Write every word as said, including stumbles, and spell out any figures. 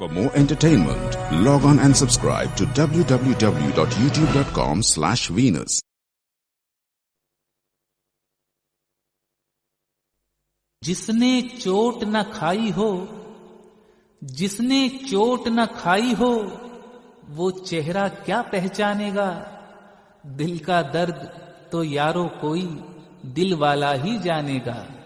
For more entertainment, log on and subscribe to w w w dot youtube dot com slash Venus. जिसने चोट न खाई हो, जिसने चोट न खाई हो, वो चेहरा क्या पहचानेगा। दिल का दर्द तो यारो कोई दिल वाला ही जानेगा।